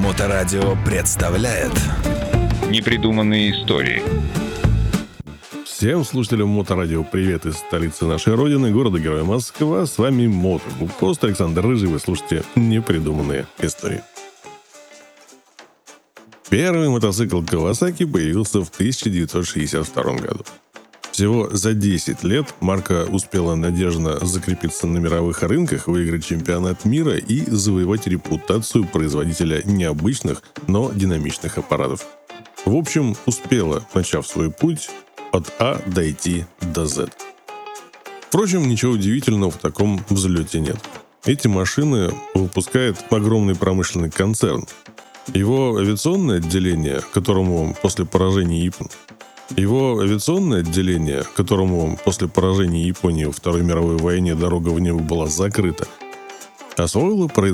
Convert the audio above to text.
Моторадио представляет Непридуманные истории. Всем слушателям Моторадио привет из столицы нашей родины, города-героя Москва. С вами Мотобукпост, Александр Рыжий. Вы слушаете Непридуманные истории. Первый мотоцикл Kawasaki появился в 1962 году. Всего за 10 лет марка успела надежно закрепиться на мировых рынках, выиграть чемпионат мира и завоевать репутацию производителя необычных, но динамичных аппаратов. В общем, успела, начав свой путь, от А дойти до З. Впрочем, ничего удивительного в таком взлете нет. Эти машины выпускает огромный промышленный концерн. Его авиационное отделение, которому после поражения Японии во Второй мировой войне дорога в небо была закрыта, освоило производство